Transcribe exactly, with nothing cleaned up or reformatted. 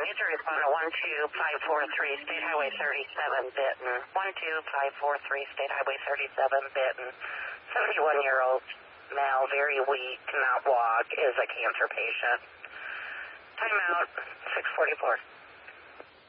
Need to respond to one two five four three, State Highway thirty-seven, Benton. one two five four three, State Highway thirty-seven, Benton. seventy-one-year-old male, very weak, cannot walk, is a cancer patient. Timeout, six forty-four.